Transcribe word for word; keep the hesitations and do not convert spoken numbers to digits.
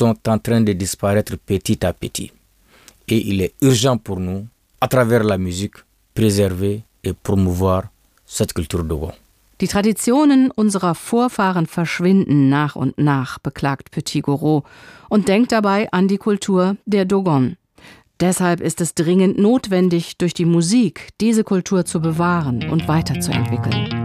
sont en train de disparaître petit à petit. Et il est urgent pour nous, à travers la musique, préserver et promouvoir cette culture Dogon. Die Traditionen unserer Vorfahren verschwinden nach und nach, beklagt Petit Goro und denkt dabei an die Kultur der Dogon. Deshalb ist es dringend notwendig, durch die Musik diese Kultur zu bewahren und weiterzuentwickeln.